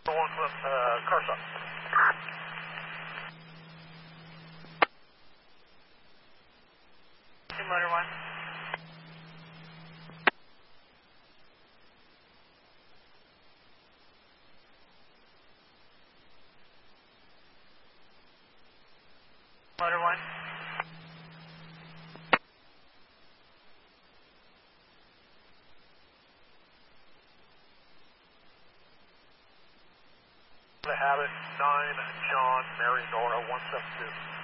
Car stop. Motor 1. Motor 1. The Habit, 9 John Mary Nora 172.